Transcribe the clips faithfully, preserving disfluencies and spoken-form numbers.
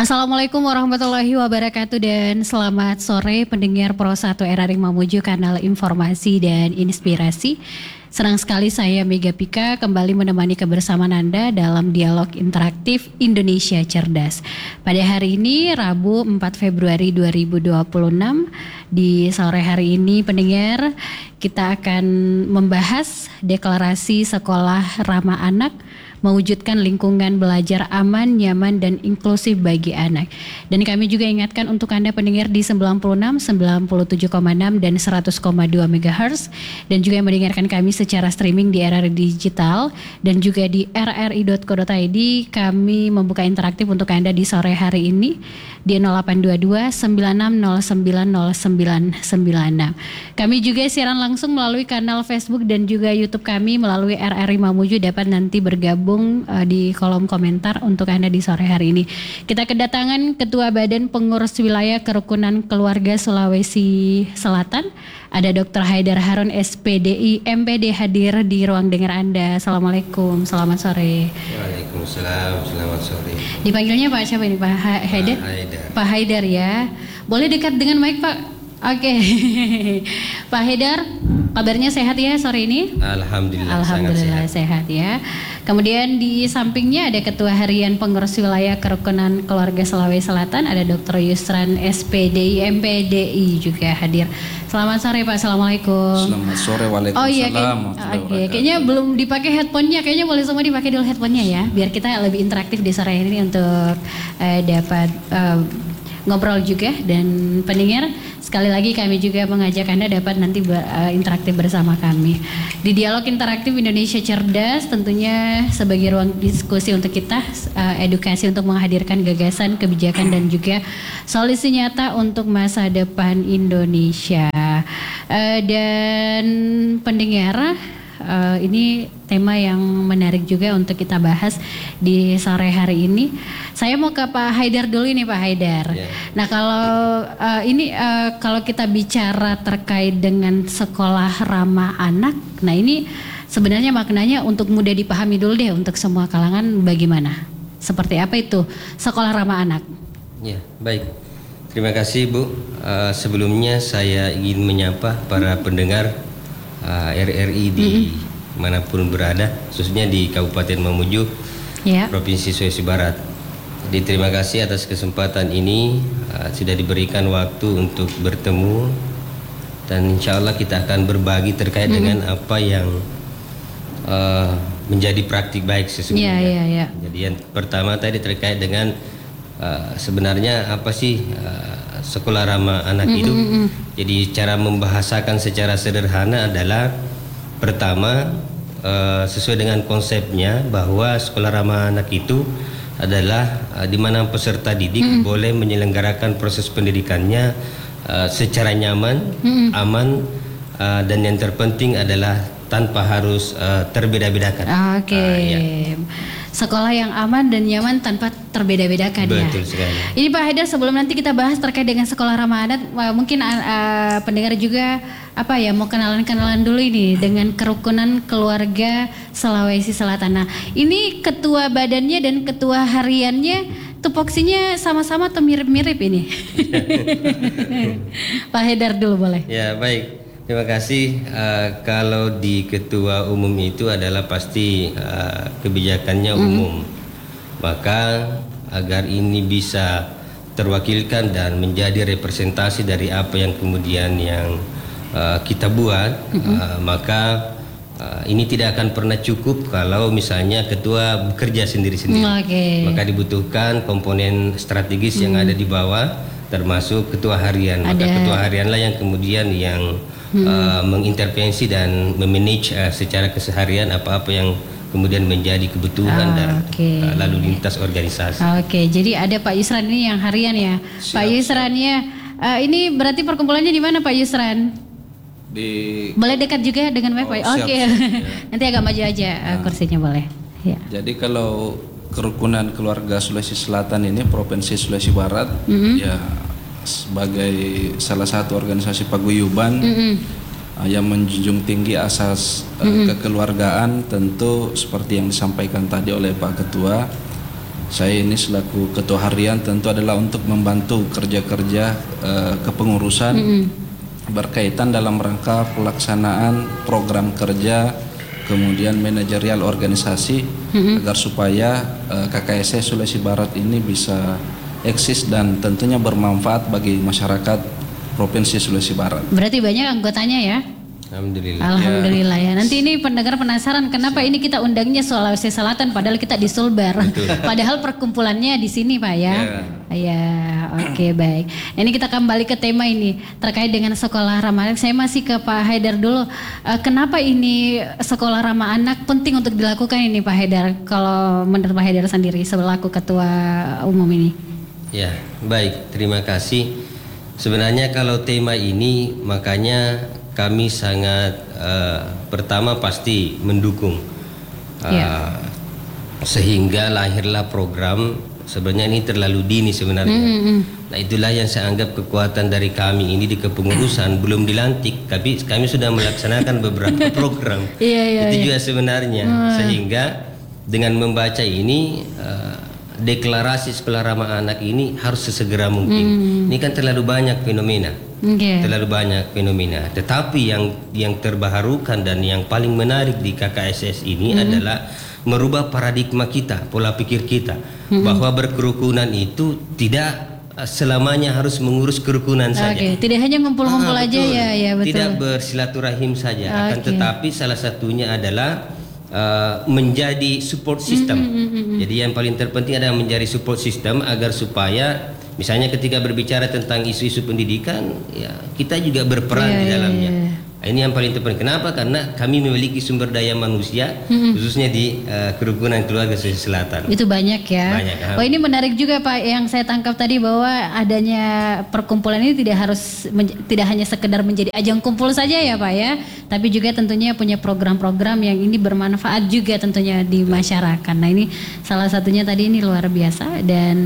Assalamualaikum warahmatullahi wabarakatuh dan selamat sore pendengar Pro satu R R I Mamuju, kanal informasi dan inspirasi. Senang sekali saya Mega Pika kembali menemani kebersamaan Anda dalam dialog interaktif Indonesia Cerdas. Pada hari ini Rabu empat Februari dua ribu dua puluh enam, di sore hari ini pendengar kita akan membahas deklarasi sekolah ramah anak, mewujudkan lingkungan belajar aman, nyaman, dan inklusif bagi anak. Dan kami juga ingatkan untuk Anda pendengar di sembilan puluh enam, sembilan puluh tujuh koma enam, dan seratus koma dua megahertz, dan juga yang mendengarkan kami secara streaming di R R I Digital dan juga di r r i dot co dot i d. Kami membuka interaktif untuk Anda di sore hari ini di nol delapan dua dua sembilan enam nol sembilan nol sembilan sembilan enam. Kami juga siaran langsung melalui kanal Facebook dan juga YouTube kami melalui R R I Mamuju. Dapat nanti bergabung uh, di kolom komentar untuk Anda di sore hari ini. Kita kedatangan Ketua Badan Pengurus Wilayah Kerukunan Keluarga Sulawesi Selatan, ada Doktor Haidar Harun S P D I M P D hadir di ruang dengar Anda. Assalamualaikum, selamat sore. Waalaikumsalam, selamat sore. Dipanggilnya Pak siapa ini, Pak Ha- Haidar? Pak Haidar. Pak Haidar ya. Boleh dekat dengan mic Pak? Oke. Pak Haidar, kabarnya sehat ya sore ini? Alhamdulillah, Alhamdulillah sangat sehat. sehat ya. Kemudian di sampingnya ada Ketua Harian Pengurus Wilayah Kerukunan Keluarga Sulawesi Selatan, ada Doktor Yusran S P D I M P D I juga hadir. Selamat sore Pak, Assalamualaikum. Selamat sore, waalaikumsalam. Oh iya, kayak, oke, kayaknya belum dipakai headphone-nya, kayaknya boleh semua dipakai dulu headphone-nya ya, biar kita lebih interaktif di sore ini untuk uh, dapat uh, ngobrol juga. Dan pendengar, sekali lagi kami juga mengajak Anda dapat nanti ber, uh, interaktif bersama kami di dialog interaktif Indonesia Cerdas, tentunya sebagai ruang diskusi untuk kita, uh, edukasi untuk menghadirkan gagasan, kebijakan, dan juga solusi nyata untuk masa depan Indonesia. Uh, dan pendengar, Uh, ini tema yang menarik juga untuk kita bahas di sore hari ini. Saya mau ke Pak Haidar dulu nih Pak Haidar. Ya. Nah kalau uh, ini uh, kalau kita bicara terkait dengan sekolah ramah anak, nah ini sebenarnya maknanya untuk mudah dipahami dulu deh untuk semua kalangan, bagaimana? Seperti apa itu sekolah ramah anak? Ya, baik. Terima kasih Bu. Uh, sebelumnya saya ingin menyapa para pendengar uh, R R I di mm-hmm. manapun berada, khususnya di Kabupaten Mamuju, yeah. Provinsi Sulawesi Barat. Jadi terima kasih atas kesempatan ini, uh, sudah diberikan waktu untuk bertemu, dan insya Allah kita akan berbagi terkait mm-hmm. dengan apa yang uh, menjadi praktik baik sesungguhnya. Yeah, yeah, yeah. Jadi yang pertama tadi terkait dengan uh, sebenarnya apa sih uh, sekolah ramah anak mm-hmm. itu. Jadi cara membahasakan secara sederhana adalah pertama uh, sesuai dengan konsepnya bahwa sekolah ramah anak itu adalah uh, di mana peserta didik mm-hmm. boleh menyelenggarakan proses pendidikannya uh, secara nyaman, mm-hmm. aman, uh, dan yang terpenting adalah tanpa harus uh, terbeda-bedakan. Oke. Okay. Uh, ya. Sekolah yang aman dan nyaman tanpa terbeda-bedakan. Betul ya. sekali. Ini Pak Haidar, sebelum nanti kita bahas terkait dengan sekolah ramah anak, mungkin uh, pendengar juga apa ya mau kenalan-kenalan dulu ini dengan Kerukunan Keluarga Sulawesi Selatan. Nah, ini ketua badannya dan ketua hariannya tupoksinya sama-sama atau mirip-mirip ini? Pak Haidar dulu boleh. Ya, baik. Terima kasih. Uh, kalau di ketua umum itu adalah pasti uh, kebijakannya mm-hmm. umum. Maka agar ini bisa terwakilkan dan menjadi representasi dari apa yang kemudian yang uh, kita buat, mm-hmm. uh, maka uh, ini tidak akan pernah cukup kalau misalnya ketua bekerja sendiri-sendiri. Okay. Maka dibutuhkan komponen strategis mm-hmm. yang ada di bawah, termasuk ketua harian. Maka ada. Ketua harianlah yang kemudian yang Hmm. Uh, mengintervensi dan memanage uh, secara keseharian apa-apa yang kemudian menjadi kebutuhan oh, dan okay. uh, lalu lintas organisasi. Oke, okay. Jadi ada Pak Yusran ini yang harian ya. Siap, Pak Yusran ya, uh, ini berarti perkumpulannya di mana Pak Yusran? Di. Boleh dekat juga dengan Pak? Oh, Oke. Okay. Ya. Nanti agak maju aja uh, kursinya boleh. Ya. Jadi kalau Kerukunan Keluarga Sulawesi Selatan ini Provinsi Sulawesi Barat, mm-hmm. ya sebagai salah satu organisasi paguyuban mm-hmm. uh, yang menjunjung tinggi asas uh, mm-hmm. kekeluargaan, tentu seperti yang disampaikan tadi oleh Pak Ketua, saya ini selaku ketua harian tentu adalah untuk membantu kerja-kerja uh, kepengurusan mm-hmm. berkaitan dalam rangka pelaksanaan program kerja, kemudian manajerial organisasi mm-hmm. agar supaya uh, K K S S Sulawesi Barat ini bisa eksis dan tentunya bermanfaat bagi masyarakat Provinsi Sulawesi Barat. Berarti banyak anggotanya ya? Alhamdulillah. Alhamdulillah ya. Nanti ini pendengar penasaran kenapa ini kita undangnya Sulawesi Selatan padahal kita di Sulbar. Padahal perkumpulannya di sini Pak ya. Ya, ya oke okay, baik. Nah, ini kita kembali ke tema ini terkait dengan sekolah ramah anak. Saya masih ke Pak Haidar dulu. Uh, kenapa ini sekolah ramah anak penting untuk dilakukan ini Pak Haidar? Kalau menurut Pak Haidar sendiri selaku ketua umum ini. Ya, baik. Terima kasih. Sebenarnya kalau tema ini makanya kami sangat uh, pertama pasti mendukung uh, yeah. sehingga lahirlah program. Sebenarnya ini terlalu dini sebenarnya. Mm-hmm. Nah itulah yang saya anggap kekuatan dari kami ini di kepengurusan belum dilantik, tapi kami sudah melaksanakan beberapa program. yeah, yeah, Itu yeah. juga sebenarnya mm. sehingga dengan membaca ini uh, deklarasi sekolah ramah anak ini harus sesegera mungkin. Mm. Ini kan terlalu banyak fenomena. Okay. Terlalu banyak fenomena. Tetapi yang yang terbaharukan dan yang paling menarik di K K S S ini mm-hmm. adalah merubah paradigma kita, pola pikir kita mm-hmm. bahwa berkerukunan itu tidak selamanya harus mengurus kerukunan okay. saja. Tidak hanya ngumpul-ngumpul ah, aja ya, ya betul. Tidak bersilaturahim saja. Okay. Akan tetapi salah satunya adalah uh, menjadi support system. Mm-hmm. Jadi yang paling terpenting adalah menjadi support system agar supaya misalnya ketika berbicara tentang isu-isu pendidikan, ya kita juga berperan yeah, di dalamnya. Yeah, yeah. Ini yang paling terpenting. Kenapa? Karena kami memiliki sumber daya manusia, mm-hmm. khususnya di uh, kerukunan keluarga Sulawesi Selatan. Itu banyak ya. Banyak. Oh ini menarik juga Pak, yang saya tangkap tadi bahwa adanya perkumpulan ini tidak harus men- tidak hanya sekedar menjadi ajang kumpul saja ya Pak ya, tapi juga tentunya punya program-program yang ini bermanfaat juga tentunya di masyarakat. Nah ini salah satunya tadi ini luar biasa. Dan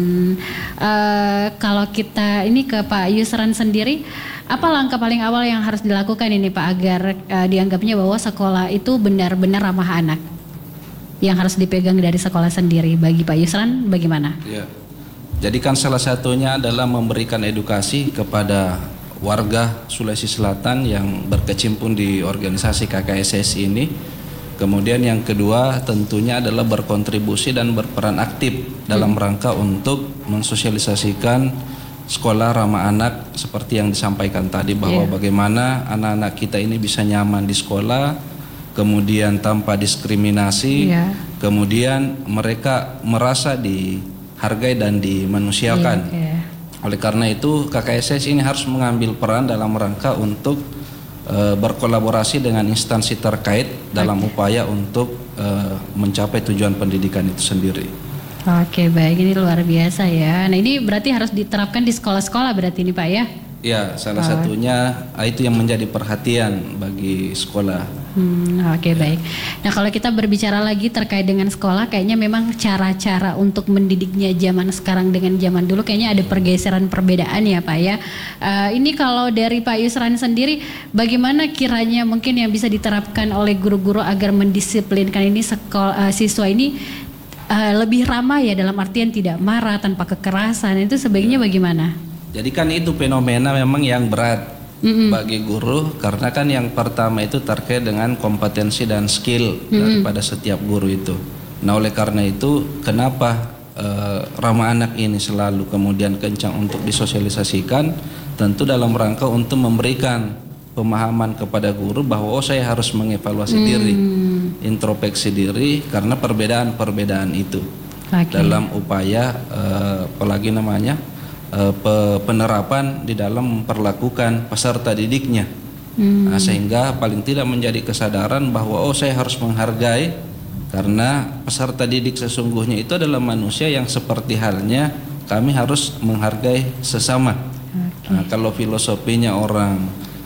uh, kalau kita ini ke Pak Yusran sendiri, apa langkah paling awal yang harus dilakukan ini Pak agar uh, dianggapnya bahwa sekolah itu benar-benar ramah anak yang harus dipegang dari sekolah sendiri? Bagi Pak Yusran bagaimana? Ya. Jadi kan salah satunya adalah memberikan edukasi kepada warga Sulawesi Selatan yang berkecimpung di organisasi K K S S ini. Kemudian yang kedua tentunya adalah berkontribusi dan berperan aktif dalam hmm. rangka untuk mensosialisasikan sekolah ramah anak seperti yang disampaikan tadi bahwa yeah. bagaimana anak-anak kita ini bisa nyaman di sekolah, kemudian tanpa diskriminasi, yeah. kemudian mereka merasa dihargai dan dimanusiakan. Yeah, yeah. Oleh karena itu K K S S ini harus mengambil peran dalam rangka untuk uh, berkolaborasi dengan instansi terkait dalam okay. upaya untuk uh, mencapai tujuan pendidikan itu sendiri. Oke baik, ini luar biasa ya. Nah ini berarti harus diterapkan di sekolah-sekolah berarti ini Pak ya? Ya, salah oh. satunya itu yang menjadi perhatian bagi sekolah. Hmm, Oke okay, ya. Baik. Nah kalau kita berbicara lagi terkait dengan sekolah, kayaknya memang cara-cara untuk mendidiknya zaman sekarang dengan zaman dulu kayaknya ada pergeseran perbedaan ya Pak ya. Uh, ini kalau dari Pak Yusran sendiri, bagaimana kiranya mungkin yang bisa diterapkan oleh guru-guru agar mendisiplinkan ini sekolah uh, siswa ini Uh, lebih ramah ya, dalam artian tidak marah, tanpa kekerasan, itu sebaiknya bagaimana? Jadi kan itu fenomena memang yang berat mm-hmm. bagi guru, karena kan yang pertama itu terkait dengan kompetensi dan skill mm-hmm. daripada setiap guru itu. Nah oleh karena itu kenapa uh, ramah anak ini selalu kemudian kencang untuk disosialisasikan, tentu dalam rangka untuk memberikan pemahaman kepada guru bahwa oh saya harus mengevaluasi mm. diri, introspeksi diri karena perbedaan-perbedaan itu okay. dalam upaya uh, apalagi namanya uh, pe- penerapan di dalam memperlakukan peserta didiknya, mm. nah, sehingga paling tidak menjadi kesadaran bahwa oh saya harus menghargai karena peserta didik sesungguhnya itu adalah manusia yang seperti halnya kami harus menghargai sesama. Okay. Nah, kalau filosofinya orang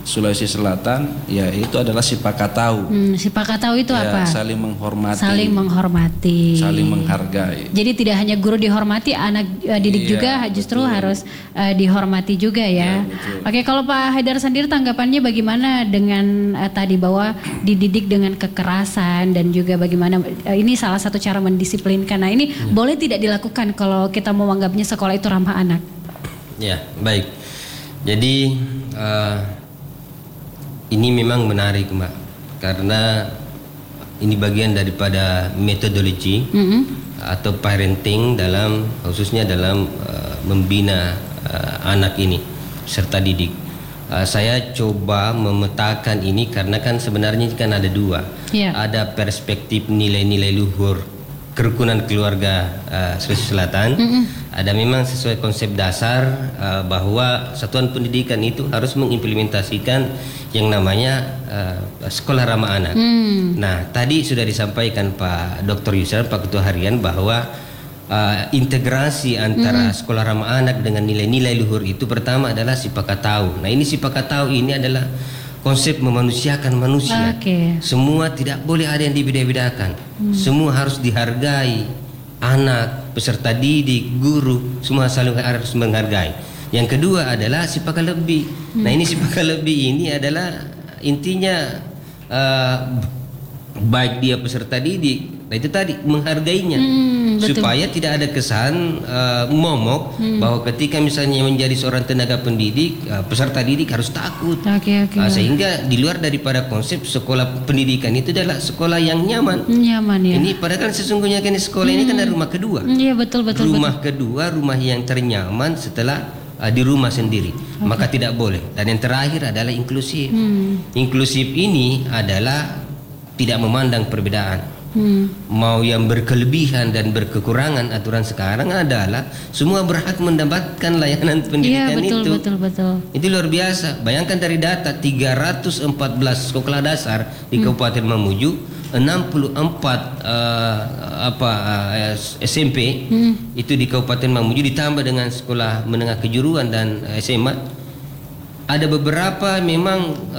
Sulawesi Selatan, ya itu adalah sipakatau. Hmm, sipakatau itu Ya, apa? saling menghormati. Saling menghormati. Saling menghargai. Jadi tidak hanya guru dihormati, anak uh, didik Iya, juga justru betul. harus uh, dihormati juga ya. Iya, betul. Oke, kalau Pak Haidar sendiri tanggapannya bagaimana dengan uh, tadi bahwa dididik dengan kekerasan dan juga bagaimana uh, ini salah satu cara mendisiplinkan. Nah ini Iya. boleh tidak dilakukan kalau kita mau menganggapnya sekolah itu ramah anak? Ya, baik. Jadi uh, ini memang menarik, Mbak, karena ini bagian daripada metodologi Mm-hmm. atau parenting dalam khususnya dalam uh, membina uh, anak ini serta didik. Uh, saya coba memetakan ini karena kan sebenarnya kan ada dua. Iya. Ada perspektif nilai-nilai luhur kerukunan keluarga uh, Sulawesi Selatan. Mm-hmm. Ada memang sesuai konsep dasar uh, bahwa satuan pendidikan itu harus mengimplementasikan yang namanya uh, sekolah ramah anak. Mm. Nah, tadi sudah disampaikan Pak Doktor Yusran, Pak Ketua Harian, bahwa uh, integrasi antara mm. sekolah ramah anak dengan nilai-nilai luhur itu pertama adalah sipakatau. Nah, ini sipakatau ini adalah konsep memanusiakan manusia. Oke. Semua tidak boleh ada yang dibeda-bedakan. Hmm. Semua harus dihargai. Anak, peserta didik, guru, semua saling harus menghargai. Yang kedua adalah sipaka lebih. Hmm. Nah, ini sipaka lebih ini adalah intinya uh, baik dia peserta didik, nah itu tadi menghargainya. Hmm, supaya tidak ada kesan uh, momok hmm. bahwa ketika misalnya menjadi seorang tenaga pendidik, uh, peserta didik harus takut. Okay, okay. Uh, sehingga di luar daripada konsep sekolah pendidikan itu adalah sekolah yang nyaman. Nyaman ya. Ini padahal kan sesungguhnya kan sekolah hmm. ini kan ada rumah kedua. Iya betul betul. Rumah betul. kedua, rumah yang ternyaman setelah uh, di rumah sendiri. Okay. Maka tidak boleh. Dan yang terakhir adalah inklusif. Hmm. Inklusif ini adalah tidak memandang perbedaan. Hmm. Mau yang berkelebihan dan berkekurangan, aturan sekarang adalah semua berhak mendapatkan layanan pendidikan. Iya, betul, itu. betul, betul. Itu luar biasa. Bayangkan dari data tiga ratus empat belas sekolah dasar di hmm. Kabupaten Mamuju, enam puluh empat uh, apa uh, S M P hmm. itu di Kabupaten Mamuju, ditambah dengan sekolah menengah kejuruan dan S M A. Ada beberapa memang